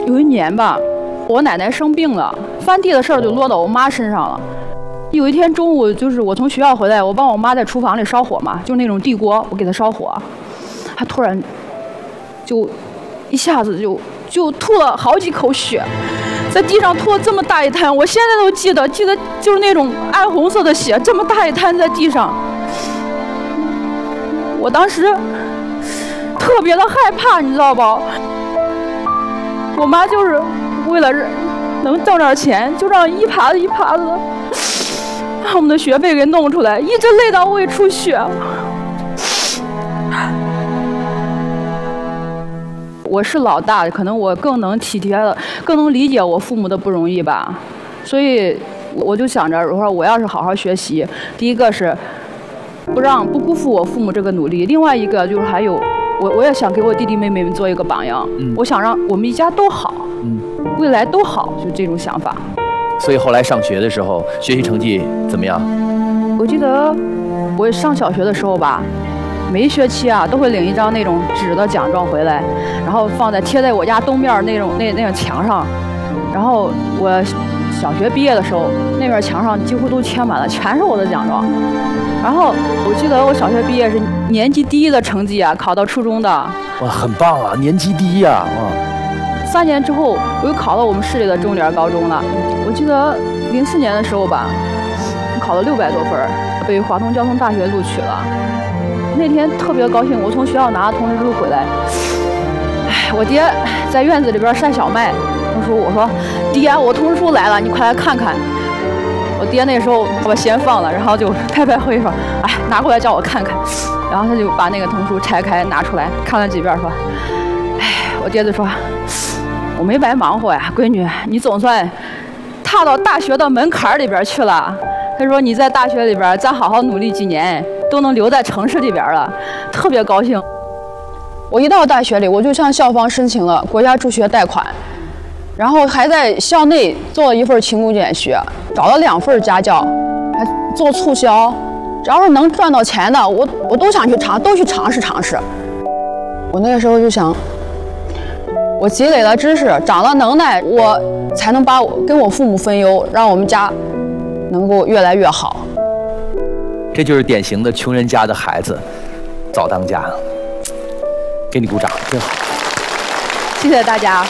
有一年吧，我奶奶生病了，翻地的事儿就落到我妈身上了。有一天中午，就是我从学校回来，我帮我妈在厨房里烧火嘛，就那种地锅，我给她烧火，她突然就一下子就吐了好几口血，在地上吐了这么大一滩，我现在都记得就是那种暗红色的血，这么大一滩在地上。我当时特别的害怕，你知道吧？我妈就是为了能挣点钱，就让一耙子一耙子的把我们的学费给弄出来，一直累到胃出血。我是老大，可能我更能体贴了，更能理解我父母的不容易吧。所以我就想着，我说我要是好好学习，第一个是不辜负我父母这个努力，另外一个就是还有我也想给我弟弟妹妹们做一个榜样。我想让我们一家都好，未来都好，就这种想法。 所以后来上学的时候，学习成绩怎么样？ 我记得我上小学的时候吧，每一学期啊都会领一张那种纸的奖状回来，然后贴在我家东面那种墙上。然后我小学毕业的时候，那面墙上几乎都贴满了，全是我的奖状。然后我记得我小学毕业是年级第一的成绩啊，考到初中的。 哇，很棒啊，年级第一啊！哇 ，3年之后我又考到我们市里的重点高中了。我记得04年的时候吧，考了600多分，被华东交通大学录取了。那天特别高兴，我从学校拿了通知书回来。我爹在院子里边晒小麦，我说爹，我通知书来了，你快来看看。我爹那时候把我先放了，然后就拍拍后背说：“哎，拿过来叫我看看。”然后他就把那个通知书拆开拿出来看了几遍，说：“哎。”我爹就说：“我没白忙活呀，闺女，你总算踏到大学的门槛里边去了。”他说：“你在大学里边再好好努力几年，都能留在城市里边了。”特别高兴。我一到大学里，我就向校方申请了国家助学贷款。然后还在校内做了1份勤工俭学，找了2份家教，还做促销。只要是能赚到钱的，我都想去尝试。我那个时候就想，我积累了知识，长了能耐，我才能跟我父母分忧，让我们家能够越来越好。 这就是典型的穷人家的孩子，早当家。给你鼓掌，真好。 谢谢大家。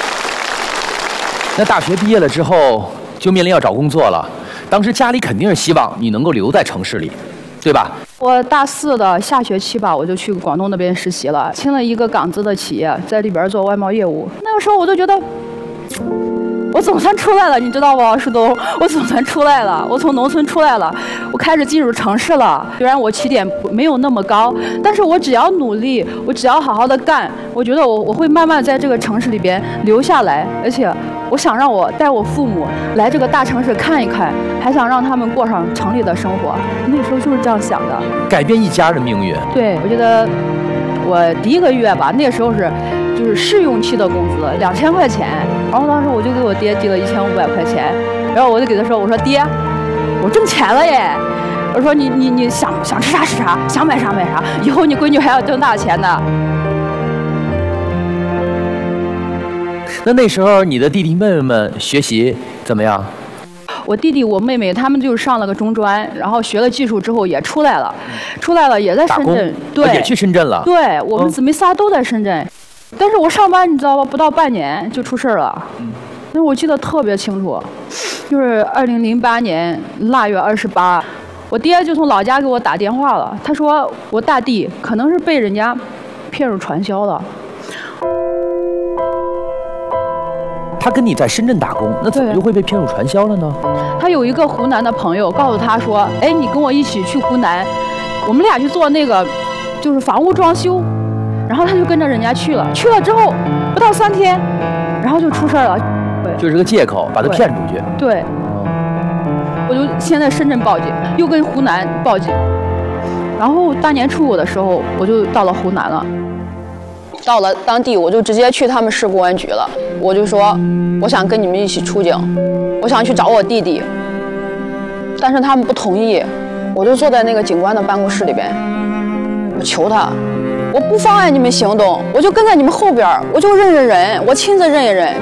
那大学毕业了之后，就面临要找工作了。当时家里肯定是希望你能够留在城市里，对吧？ 我大4的下学期吧，我就去广东那边实习了，签了一个港资的企业，在里边做外贸业务。那个时候我就觉得，我总算出来了，你知道不，石东？我总算出来了，我从农村出来了，我开始进入城市了。虽然我起点没有那么高，但是我只要努力，我只要好好的干，我觉得我会慢慢在这个城市里边留下来。而且我想让带我父母来这个大城市看一看，还想让他们过上城里的生活。那时候就是这样想的， 改变一家的命运。 对，我觉得我第1个月吧，那时候就是试用期的工资2000块钱，然后当时我就给我爹寄了1500块钱，然后我就给他说：“我说爹，我挣钱了耶！我说你想吃啥吃啥，想买啥买啥，以后你闺女还要挣大钱的。” 那时候你的弟弟妹妹们学习怎么样？ 我弟弟我妹妹他们就是上了个中专，然后学了技术之后也出来了也在深圳，对， 也去深圳了。 对，我们姊妹仨都在深圳。但是我上班你知道吧，不到半年就出事了。因为我记得特别清楚，就是2008年腊月28，我爹就从老家给我打电话了，他说我大弟可能是被人家骗入传销了。 他跟你在深圳打工，那怎么又会被骗入传销了呢？ 他有一个湖南的朋友告诉他说：“哎，你跟我一起去湖南，我们俩去做那个就是房屋装修。”然后他就跟着人家去了之后不到3天，然后就出事了。 就是个借口，把他骗出去。 对。我就先在深圳报警，又跟湖南报警，然后大年初5的时候，我就到了湖南了。到了当地，我就直接去他们市公安局了。我就说，我想跟你们一起出警，我想去找我弟弟，但是他们不同意。我就坐在那个警官的办公室里边，我求他，我不妨碍你们行动，我就跟在你们后边，我就认人，我亲自认一认，